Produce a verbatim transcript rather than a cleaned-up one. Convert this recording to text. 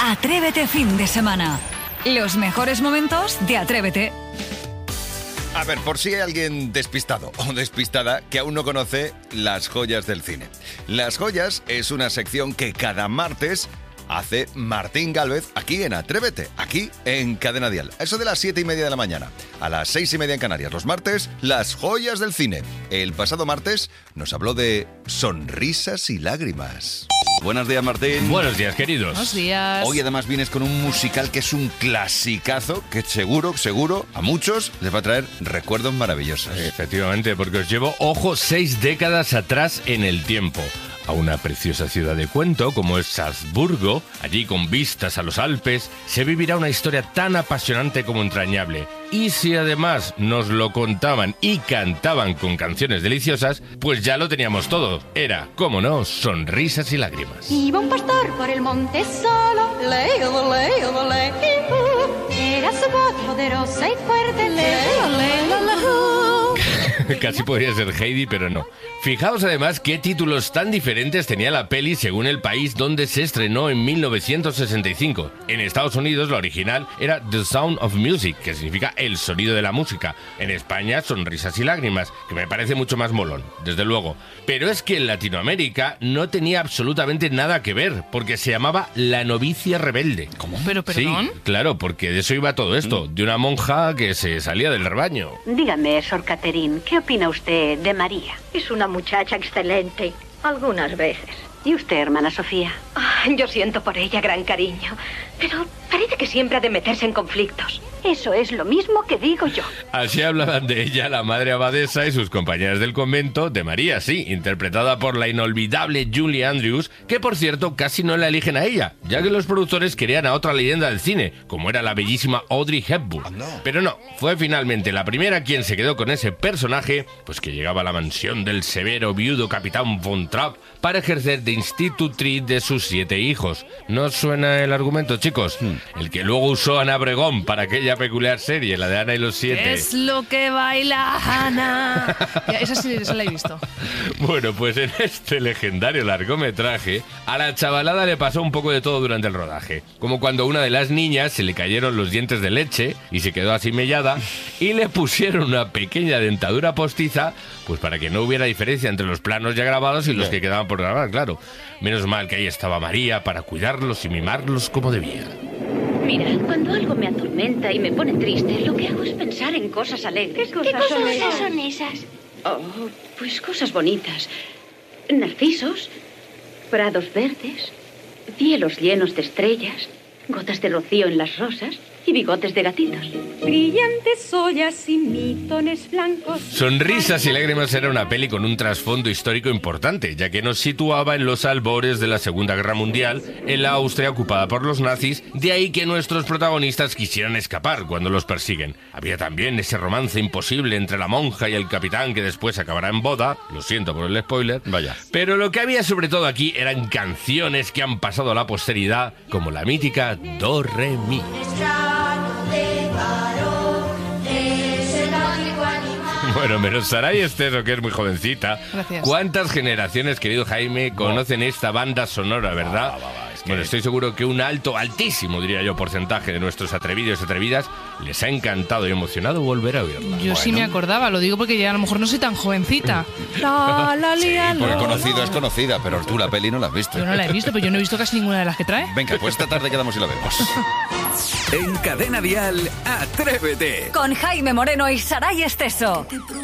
Atrévete fin de semana. Los mejores momentos de Atrévete. A ver, por si hay alguien despistado o despistada que aún no conoce las joyas del cine. Las joyas es una sección que cada martes hace Martín Gálvez aquí en Atrévete, aquí en Cadena Dial. Eso de las siete y media de la mañana, a las seis y media en Canarias. Los martes, las joyas del cine. El pasado martes nos habló de sonrisas y lágrimas. Buenos días, Martín. Buenos días, queridos. Buenos días. Hoy además vienes con un musical que es un clasicazo que seguro, seguro, a muchos les va a traer recuerdos maravillosos. Efectivamente, porque os llevo, ojo, seis décadas atrás en el tiempo. A una preciosa ciudad de cuento como es Salzburgo, allí con vistas a los Alpes, se vivirá una historia tan apasionante como entrañable. Y si además nos lo contaban y cantaban con canciones deliciosas, pues ya lo teníamos todo. Era, cómo no, sonrisas y lágrimas. Iba un pastor por el monte solo, le, le, le, le, era su voz poderosa y fuerte, le, le, le, le. Casi podría ser Heidi, pero no. Fijaos además qué títulos tan diferentes tenía la peli según el país donde se estrenó en mil novecientos sesenta y cinco. En Estados Unidos la original era The Sound of Music, que significa el sonido de la música. En España, Sonrisas y lágrimas, que me parece mucho más molón, desde luego. Pero es que en Latinoamérica no tenía absolutamente nada que ver, porque se llamaba La novicia rebelde. ¿Cómo? ¿Pero perdón? Sí, claro, porque de eso iba todo esto, de una monja que se salía del rebaño. Dígame, Sor Catherine, ¿qué opina usted de María? Es una muchacha excelente, algunas veces. ¿Y usted, hermana Sofía? Ah, yo siento por ella gran cariño, pero parece que siempre ha de meterse en conflictos. Eso es lo mismo que digo yo. Así hablaban de ella la madre abadesa y sus compañeras del convento, de María, sí, interpretada por la inolvidable Julie Andrews, que por cierto casi no la eligen a ella, ya que los productores querían a otra leyenda del cine, como era la bellísima Audrey Hepburn. Oh, no. Pero no, fue finalmente la primera quien se quedó con ese personaje, pues que llegaba a la mansión del severo viudo capitán Von Trapp para ejercer de institutriz de sus siete hijos. ¿No os suena el argumento, chicos? Hmm. El que luego usó Ana Obregón para aquella peculiar serie, la de Ana y los siete. Es lo que baila Ana. Ya, esa sí, esa la he visto. Bueno, pues en este legendario largometraje, a la chavalada le pasó un poco de todo durante el rodaje. Como cuando a una de las niñas se le cayeron los dientes de leche y se quedó así mellada, y le pusieron una pequeña dentadura postiza, pues para que no hubiera diferencia entre los planos ya grabados y los que quedaban por grabar, claro. Menos mal que ahí estaba María para cuidarlos y mimarlos como debía. Mira, cuando algo me atormenta y me pone triste, lo que hago es pensar en cosas alegres. ¿Qué cosas, ¿Qué cosas son, esas? son esas? Oh, pues cosas bonitas. Narcisos, prados verdes, cielos llenos de estrellas, gotas de rocío en las rosas y bigotes de gatitos. Brillantes ollas y mitones blancos. Sonrisas y lágrimas era una peli con un trasfondo histórico importante, ya que nos situaba en los albores de la Segunda Guerra Mundial, en la Austria ocupada por los nazis, de ahí que nuestros protagonistas quisieran escapar cuando los persiguen. Había también ese romance imposible entre la monja y el capitán que después acabará en boda, lo siento por el spoiler, vaya. Pero lo que había sobre todo aquí eran canciones que han pasado a la posteridad, como la mítica Do Re Mi. Bueno, menos Saray Esteso, que es muy jovencita. Gracias. ¿Cuántas generaciones, querido Jaime, conocen esta banda sonora, verdad? Va, va, va, es que... Bueno, estoy seguro que un alto, altísimo, diría yo, porcentaje de nuestros atrevidos y atrevidas les ha encantado y emocionado volver a oírla. Yo Bueno. sí me acordaba, lo digo porque ya a lo mejor no soy tan jovencita. La, la, Sí, lia, porque la, conocida la. es conocida, pero tú la peli no la has visto. Yo no la he visto, pero yo no he visto casi ninguna de las que trae. Venga, pues esta tarde quedamos y la vemos. En Cadena Dial, Atrévete. Con Jaime Moreno y Saray Esteso.